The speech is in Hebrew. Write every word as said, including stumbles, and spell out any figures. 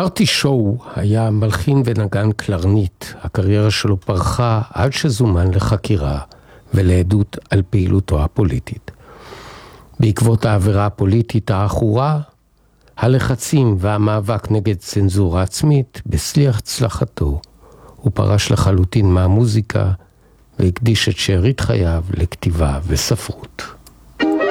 ארטי שואו היה מלחין ונגן קלרנית. הקריירה שלו פרחה עד שזומן לחקירה ולעדות על פעילותו הפוליטית. בעקבות העבירה הפוליטית האחורה, הלחצים והמאבק נגד צנזורה עצמית, בסליח צלחתו, הוא פרש לחלוטין מהמוזיקה והקדיש את שארית חייו לכתיבה וספרות.